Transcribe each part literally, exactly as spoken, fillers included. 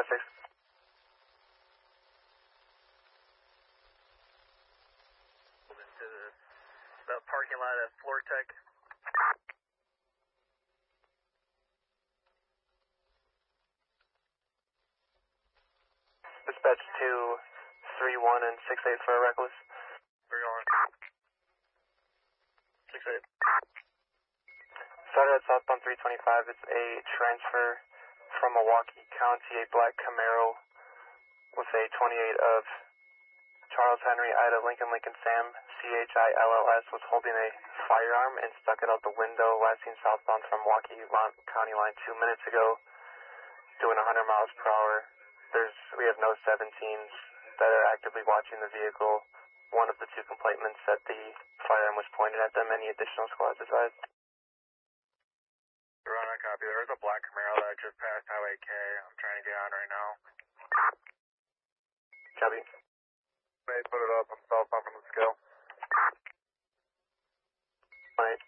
six. Into the, the parking lot at Floor Tech. Dispatch two three one and six eight for a reckless. three one. six eight. Started at southbound three twenty-five. It's a transfer from Milwaukee County, a black Camaro with a twenty-eight of Charles Henry, Ida, Lincoln, Lincoln, Sam, C H I L L S, was holding a firearm and stuck it out the window, last seen southbound from Milwaukee County line two minutes ago, doing one hundred miles per hour. There's, we have no seventeens that are actively watching the vehicle. One of the two complainants said the firearm was pointed at them. Any additional squads advised? Run a copy. There's a black Camaro that just passed Highway K. I'm trying to get on right now. Copy. May put it up. I'm southbound from the scale. Right.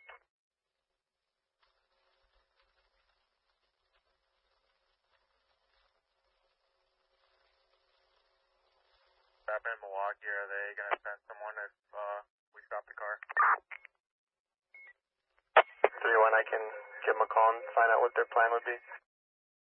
Stop in Milwaukee. Are they going to send someone if uh, we stop the car? three one, I can give them a call and find out what their plan would be.